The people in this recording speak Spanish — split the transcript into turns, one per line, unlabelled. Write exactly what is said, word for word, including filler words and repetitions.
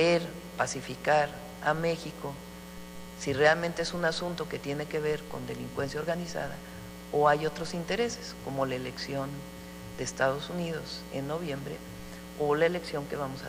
pacificar a México, si realmente es un asunto que tiene que ver con delincuencia organizada o hay otros intereses, como la elección de Estados Unidos en noviembre o la elección que vamos a